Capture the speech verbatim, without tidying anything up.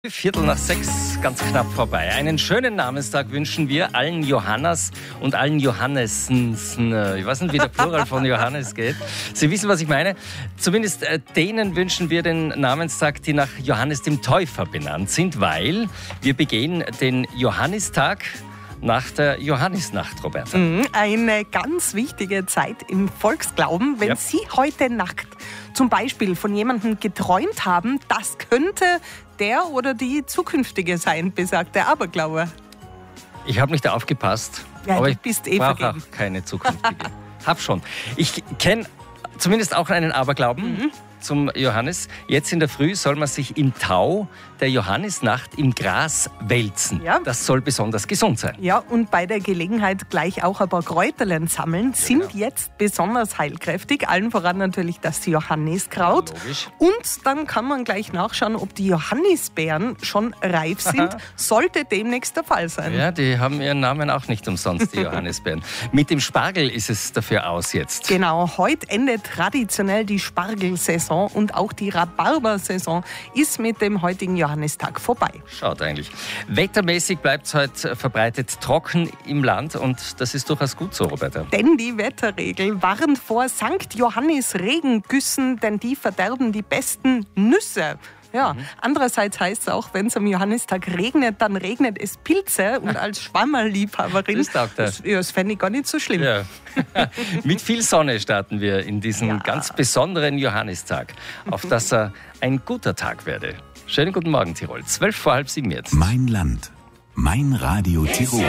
Viertel nach sechs, ganz knapp vorbei. Einen schönen Namenstag wünschen wir allen Johannas und allen Johannessen. Ich weiß nicht, wie der Plural von Johannes geht. Sie wissen, was ich meine. Zumindest äh, denen wünschen wir den Namenstag, die nach Johannes dem Täufer benannt sind, weil wir begehen den Johannistag nach der Johannisnacht, Roberta. Eine ganz wichtige Zeit im Volksglauben. Wenn Ja. Sie heute Nacht zum Beispiel von jemandem geträumt haben, das könnte der oder die zukünftige sein, besagt der Aberglaube. Ich habe nicht aufgepasst, Ja, aber du ich bist eh brauche vergeben. auch keine zukünftige. Hab schon. Ich kenne zumindest auch einen Aberglauben Mhm. zum Johannes. Jetzt in der Früh soll man sich im Tau der Johannisnacht im Gras wälzen. Ja. Das soll besonders gesund sein. Ja, und bei der Gelegenheit gleich auch ein paar Kräuterlen sammeln, sind genau. jetzt besonders heilkräftig. Allen voran natürlich das Johanniskraut. Logisch. Und dann kann man gleich nachschauen, ob die Johannisbeeren schon reif sind. Sollte demnächst der Fall sein. Ja, die haben ihren Namen auch nicht umsonst, die Johannisbeeren. Mit dem Spargel ist es dafür aus jetzt. Genau, heute endet traditionell die Spargelsaison und auch die Rhabarbersaison ist mit dem heutigen Johannistag vorbei. Schaut eigentlich. Wettermäßig bleibt es heute verbreitet trocken im Land und das ist durchaus gut so, Roberta. Denn die Wetterregel warnt vor Sankt Johannis Regengüssen, denn die verderben die besten Nüsse. Ja, andererseits heißt es auch, wenn es am Johannistag regnet, dann regnet es Pilze. Und als Schwammerliebhaberin, Das taugt er. das, ja, das fände ich gar nicht so schlimm. Ja. Mit viel Sonne starten wir in diesen Ja. ganz besonderen Johannistag, auf dass er ein guter Tag werde. Schönen guten Morgen, Tirol. Zwölf vor halb sieben jetzt. Mein Land, mein Radio Tirol.